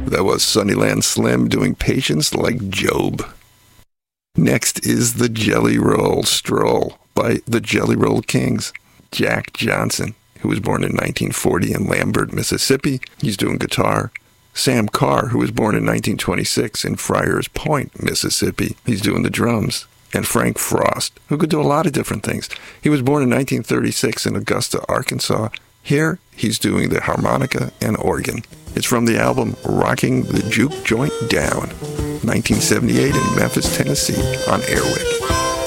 That was Sunnyland Slim doing Patience Like Job. Next is the Jelly Roll Stroll by the Jelly Roll Kings. Jack Johnson, who was born in 1940 in Lambert, Mississippi. He's doing guitar. Sam Carr, who was born in 1926 in Friars Point, Mississippi. He's doing the drums. And Frank Frost, who could do a lot of different things. He was born in 1936 in Augusta, Arkansas. Here, he's doing the harmonica and organ. It's from the album Rocking the Juke Joint Down, 1978 in Memphis, Tennessee, on Airwick.